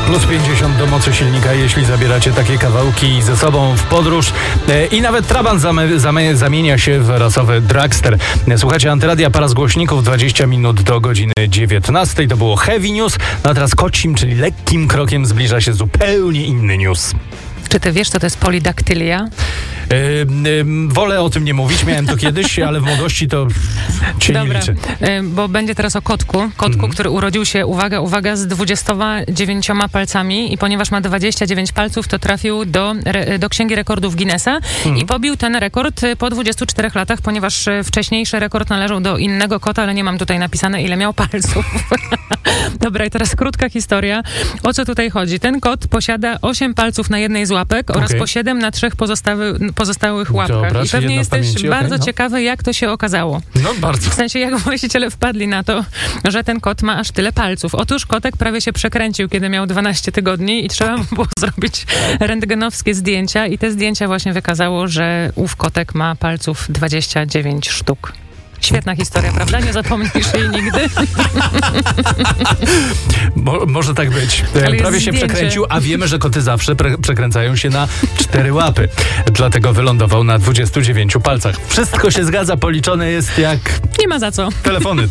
Plus 50 do mocy silnika, jeśli zabieracie takie kawałki ze sobą w podróż. I nawet Trabant zamienia się w rasowy dragster. Słuchajcie Antyradia, para z głośników, 20 minut do godziny 19. To było Heavy News. No a teraz kocim, czyli lekkim krokiem zbliża się zupełnie inny news. Czy ty wiesz, co to jest polidaktylia? Wolę o tym nie mówić, miałem to kiedyś, ale w młodości to się nie liczy. Bo będzie teraz o kotku, który urodził się, uwaga, z 29 palcami i ponieważ ma 29 palców, to trafił do Księgi Rekordów Guinnessa i pobił ten rekord po 24 latach, ponieważ wcześniejszy rekord należał do innego kota, ale nie mam tutaj napisane, ile miał palców. Dobra, i teraz krótka historia. O co tutaj chodzi? Ten kot posiada 8 palców na jednej z łapek oraz po 7 na 3 pozostałych łapkach. Dobra, I pewnie jesteś pamięci, bardzo ciekawy, jak to się okazało. No bardzo. W sensie, jak właściciele wpadli na to, że ten kot ma aż tyle palców. Otóż kotek prawie się przekręcił, kiedy miał 12 tygodni i trzeba mu było zrobić rentgenowskie zdjęcia i te zdjęcia właśnie wykazało, że ów kotek ma palców 29 sztuk. Świetna historia, prawda? Nie zapomnisz jej nigdy. Może tak być. Prawie się przekręcił, a wiemy, że koty zawsze przekręcają się na 4 łapy. Dlatego wylądował na 29 palcach. Wszystko się zgadza, policzone jest jak... Nie ma za co. Telefony.